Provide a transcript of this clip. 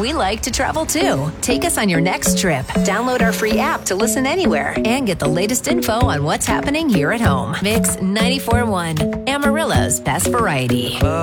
we like to travel too. Take us on your next trip. Download our free app to listen anywhere and get the latest info on what's happening here at home. Mix 94.1, Amarillo's best variety.